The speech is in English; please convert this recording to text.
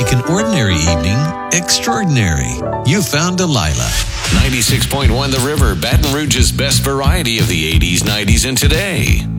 make an ordinary evening extraordinary. You found Delilah. 96.1 The River, Baton Rouge's best variety of the 80s, 90s, and today.